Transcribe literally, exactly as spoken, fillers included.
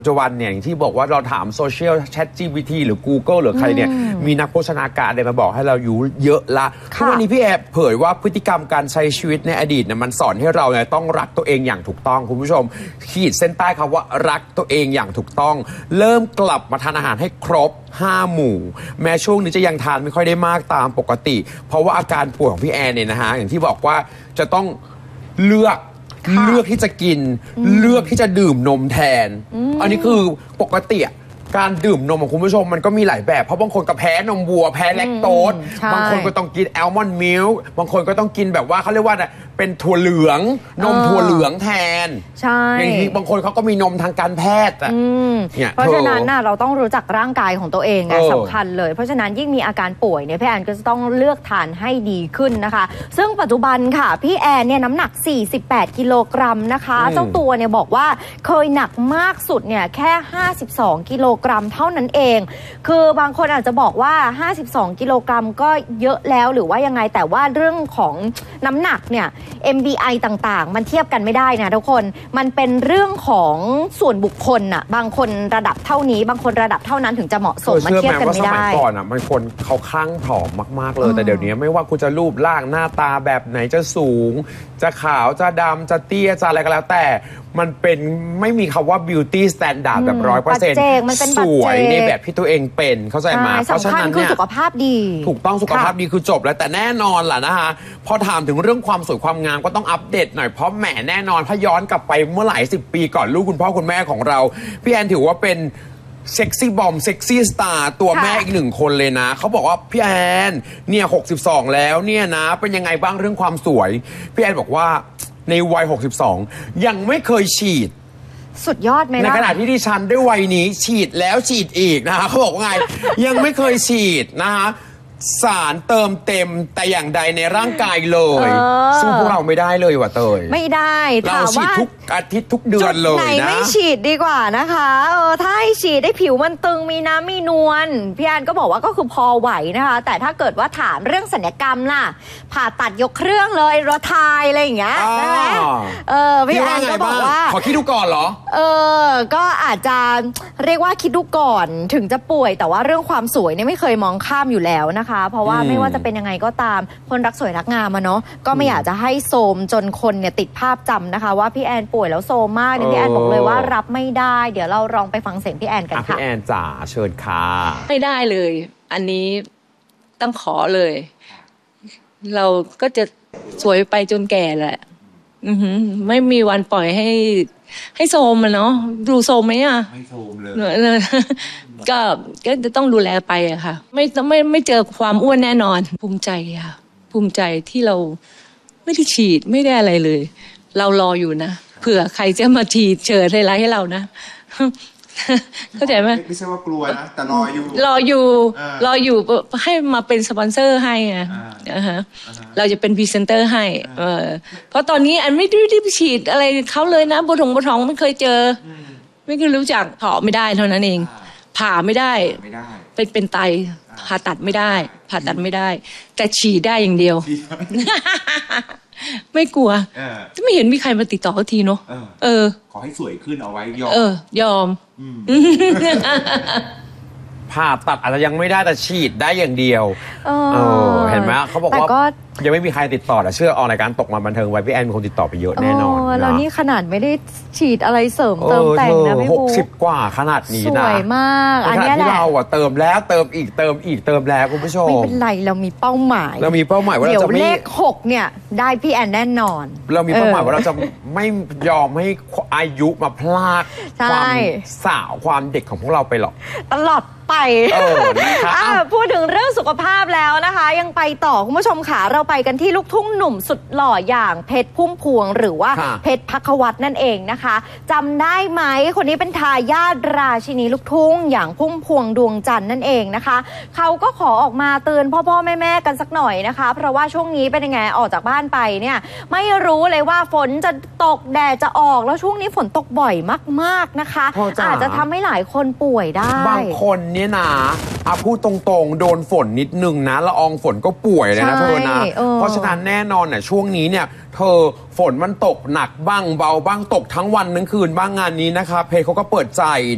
ปัจจุบันเนี่ยอย่างที่บอกว่าเราถามโซเชียล แชท จี พี ที หรือ Google หรือใครเนี่ยมีนักโภชนาการอะไรมาบอกให้เราอยู่เยอะละทุกวันนี้พี่แอบเผยว่าพฤติกรรมการใช้ชีวิตในอดีตเนี่ยมันสอนให้เราเนี่ยต้องรักตัวเองอย่างถูกต้องคุณผู้ชมขีดเส้นใต้คำว่ารักตัวเองอย่างถูกต้องเริ่มกลับมาทานอาหารให้ครบห้าหมู่แม้ช่วงนี้จะยังทานไม่ค่อยได้มากตามปกติเพราะว่าอาการป่วยของพี่แอนเนี่ยนะฮะอย่างที่บอกว่าจะต้องเลือกเลือกที่จะกินเลือกที่จะดื่มนมแทน อ, อันนี้คือปกติการดื่มนมของคุณผู้ชมมันก็มีหลายแบบเพราะบางคนก็แพ้นมวัวแพ้แลคโตสบางคนก็ต้องกินแอลมอนด์มิลค์บางคนก็ต้องกินแบบว่าเขาเรียกว่าเป็นถั่วเหลืองนมถั่วเหลืองแทนใช่บางคนเขาก็มีนมทางการแพทย์อ่ะเพราะฉะนั้นน่ะเราต้องรู้จักร่างกายของตัวเองไงสำคัญเลยเพราะฉะนั้นยิ่งมีอาการป่วยเนี่ยพี่แอนก็จะต้องเลือกทานให้ดีขึ้นนะคะซึ่งปัจจุบันค่ะพี่แอนเนี่ยน้ำหนักสี่สิบแปดกิโลกรัมนะคะเจ้าตัวเนี่ยบอกว่าเคยหนักมากสุดเนี่ยแค่ห้าสิบสองกิโลกรัมเท่านั้นเองคือบางคนอาจจะบอกว่าห้าสิบสองกิโลกรัมก็เยอะแล้วหรือว่ายังไงแต่ว่าเรื่องของน้ำหนักเนี่ย เอ็ม บี ไอ ต่างๆมันเทียบกันไม่ได้นะทุกคนมันเป็นเรื่องของส่วนบุคคลน่ะบางคนระดับเท่านี้บางคนระดับเท่านั้นถึงจะเหมาะสมมันเทียบกันไม่ได้สมัยก่อนอ่ะมันคนเขาคลั่งผอมมากๆเลยแต่เดี๋ยวนี้ไม่ว่าคุณจะรูปร่างหน้าตาแบบไหนจะสูงจะขาวจะดำจะเตี้ยจะอะไรก็แล้วแต่มันเป็นไม่มีคำว่า beauty standard แบบร้อยเปอร์เซ็นต์สวยในแบบที่ตัวเองเป็นเข้าใจไหมเพราะฉะนั้นเนี่ยสุขภาพดีถูกต้องสุขภาพดีคือจบแล้วแต่แน่นอนล่ะนะคะพอถามถึงเรื่องความสวยความงามก็ต้องอัปเดตหน่อยเพราะแหมแน่นอนถ้าย้อนกลับไปเมื่อหลายสิบปีก่อนลูกคุณพ่อคุณแม่ของเราพี่แอนถือว่าเป็นเซ็กซี่บอมเซ็กซี่สตาร์ตัวแม่อีกหนึ่งคนเลยนะเขาบอกว่าพี่แอนเนี่ยหกสิบสองแล้วเนี่ยนะเป็นยังไงบ้างเรื่องความสวยพี่แอนบอกว่าในวัยหกสิบสองยังไม่เคยฉีดสุดยอดไหมล่ะในขณะที่ดิฉันด้วยวัยนี้ฉีดแล้วฉีดอีกนะคะเขาบอกว่าไง ยังไม่เคยฉีดนะคะสารเติมเต็มแต่อย่างใดในร่างกายเลยสู้พวกเราไม่ได้เลยว่ะเตยไม่ได้เราฉีดทุกอาทิตย์ทุกเดือนเลยนะไหนไม่ฉีดดีกว่านะคะเออถ้าให้ฉีดได้ผิวมันตึงมีน้ำมีนวลพี่แอนก็บอกว่าก็คือพอไหวนะคะแต่ถ้าเกิดว่าถามเรื่องศัลยกรรมล่ะผ่าตัดยกเครื่องเลยรถทายอะไรอย่างเงี้ยใช่ไหมเออพี่แอนก็บอกว่าขอคิดดูก่อนเหรอเออก็อาจจะเรียกว่าคิดดูก่อนถึงจะป่วยแต่ว่าเรื่องความสวยเนี่ยไม่เคยมองข้ามอยู่แล้วนะคะเพราะว่าไม่ว่าจะเป็นยังไงก็ตามคนรักสวยรักงามอะเนาะก็ไม่อยากจะให้โทรมจนคนเนี่ยติดภาพจำนะคะว่าพี่แอนป่วยแล้วโทรมมากเนี่ยพี่แอนบอกเลยว่ารับไม่ได้เดี๋ยวเราลองไปฟังเสียงพี่แอนกันค่ะพี่แอนจ๋าเชิญค่ะไม่ได้เลยอันนี้ต้องขอเลยเราก็จะสวยไปจนแก่แหละอือหือไม่มีวันปล่อยให้ให้โทรมอะเนาะดูโทรมไหมอะไม่โทรมเลยก็ก็จะต้องดูแลไปอะค่ะไม่ไม่ไม่เจอความอ้วนแน่นอนภูมิใจค่ะภูมิใจที่เราไม่ได้ฉีดไม่ได้อะไรเลยเรารออยู่นะเผื่อใครจะมาฉีดเชิญอะไรให้เรานะเข้าใจไหมไม่ใช่ว่ากลัวนะแต่รออยู่รออยู่รออยู่ให้มาเป็นสปอนเซอร์ให้ไงเราจะเป็นพรีเซนเตอร์ให้เออเพราะตอนนี้อันไม่ได้ไปฉีดอะไรเขาเลยนะโบทงโบท้องไม่เคยเจอไม่เคยรู้จักถอไม่ได้เท่านั้นเองผ่าไม่ได้เป็นเป็นไตผ่าตัดไม่ได้ผ่าตัดไม่ได้แต่ฉีดได้อย่างเดียวไม่กลัวไม่เห็นมีใครมาติดต่อเขาทีเนาะเออขอให้สวยขึ้นเอาไว้ยอมเออยอมผ่าตัดอาจจะยังไม่ได้แต่ฉีดได้อย่างเดียวเออเห็นไหมเขาบอกว่ายังไม่มีใครติดต่อแต่เชื่อออกรายการตกมาบันเทิงไว้พี่แอนมีคนติดต่อไปเยอะแน่นอนแล้วนี่ขนาดไม่ได้ฉีดอะไรเสริมเติมแต่งนะพี่บุ๊คหกสิบกว่าขนาดนี้นะสวยมากอันนี้แหละที่เราอะเติมแล้วเติมอีกเติมอีกเติมแล้วคุณผู้ชมไม่เป็นไรเรามีเป้าหมายเรามีเป้าหมายว่าเราจะไม่เลขหกเนี่ยได้พี่แอนแน่นอนเรามีเป้าหมายว่าเราจะไม่ยอมให้อายุมาพลากความสาวความเด็กของพวกเราไปหรอกตลอดไปพูดถึงเรื่องสุขภาพแล้วนะคะยังไปต่อคุณผู้ชมค่ะเราไปกันที่ลูกทุ่งหนุ่มสุดหล่ออย่างเพชรพุ่มพวงหรือว่าเพชรภัควัตรนั่นเองนะคะจำได้ไหมคนนี้เป็นทายาทราชินีลูกทุ่งอย่างพุ่มพวงดวงจันทร์นั่นเองนะคะเขาก็ขอออกมาเตือนพ่อพ่อแม่แม่กันสักหน่อยนะคะเพราะว่าช่วงนี้เป็นยังไงออกจากบ้านไปเนี่ยไม่รู้เลยว่าฝนจะตกแดดจะออกแล้วช่วงนี้ฝนตกบ่อยมากๆนะคะอาจจะทำให้หลายคนป่วยได้บางคนเนี่ยนะอาพูดตรงๆโดนฝนนิดนึงนะละอองฝนก็ป่วยเลยนะเธอนะเพราะฉะนั้นแน่นอนเนี่ยช่วงนี้เนี่ยเธอฝนมันตกหนักบ้างเบาบ้างตกทั้งวันทั้งคืนบ้างงานนี้นะคะเพจเขาก็เปิดใจ